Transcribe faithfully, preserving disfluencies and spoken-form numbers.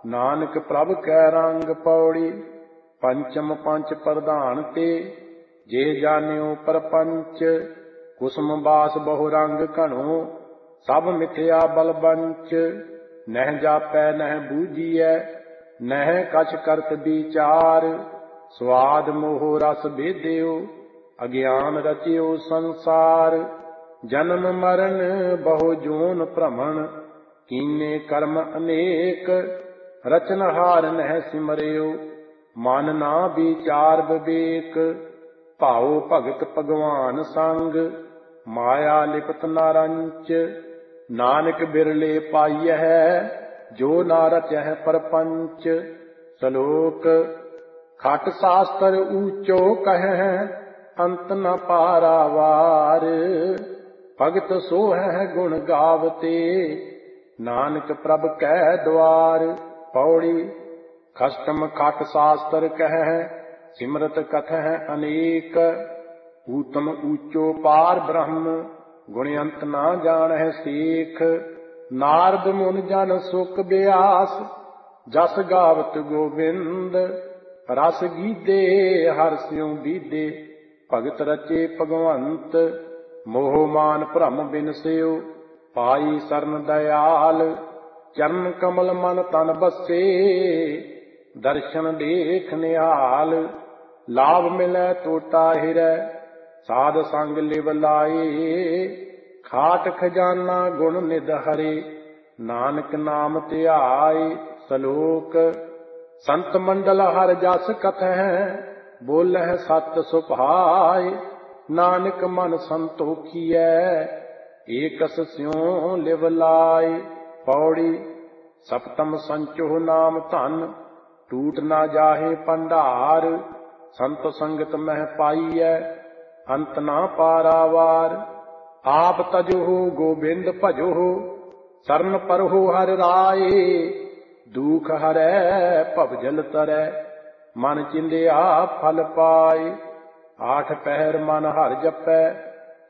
नानक प्रभ कै रंग पौड़ी। पंचम पंच प्रधान ते जे जान्यो परपंच। कुसुम बास बहु रंग घणो सब मिथ्या बलबंच। नह जापै नह बूझिए नह कछ करत विचार। स्वाद मोह रस भेद्यो अज्ञान रचियो संसार। जन्म मरण बहु जोन भ्रमण कीने कर्म अनेक। रचनहार नह सिमरियो मन ना विचार विवेक। भाओ भगत भगवान संग माया लिपत न रंच। नानक बिरले पाइय जो ना रचह परपंच। सलोक खट शास्त्र ऊंचो कह अंत न पारावार। भगत सोह गुण गावते नानक प्रभ कै द्वार। पौड़ी खष्टम खट शास्त्र कह सिमरत कथह अनेक। ऊतम ऊंचो पार ब्रह्म गुण अंत ना जानह सेख। नारद मुन जन सुख ब्यास जस गावत गोविंद। रस गीधे हर स्यों बीधे भगत रचे भगवंत। मोह मान भ्रम बिनस्यो पाई सरन दयाल। चरण कमल मन तन बसे दर्शन देख निहाल। लाभ मिलै टोटा हिरै साध संग लिव लाए। खाट खजाना गुण निध हरे नानक नाम ध्याए। सलोक संत मंडल हर जस कथह बोलह सत सुभाए। नानक मन संतोखियै एकस स्यों लिव लाए। पौड़ी सप्तम संचो नाम धन टूट ना जाहे भंडार। संत संगत मह पाइयै अंत ना पारावार। आप तजो गोबिंद भजो सरन परहो हर राए। दुख हरै भवजल तरै मन चिंध्या फल पाए। आठ पहर मन हर जपै